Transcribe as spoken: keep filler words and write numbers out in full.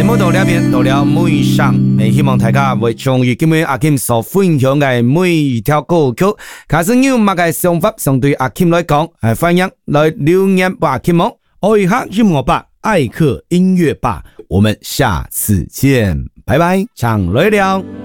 節目到呢邊到了尾聲，誒，希望大家會中意今日阿 Kim 所分享嘅每一條歌曲，假使有乜嘅想法，相對阿 Kim 來講，係歡迎來留言俾阿 Kim 哦。 愛客音樂吧，愛客音樂吧，我們下次見，拜拜， 唱來了。